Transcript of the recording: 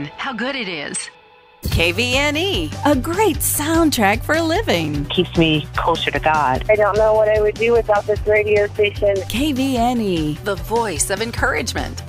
understand how good it is. KVNE, a great soundtrack for living. Keeps me closer to God. I don't know what I would do without this radio station. KVNE, the voice of encouragement.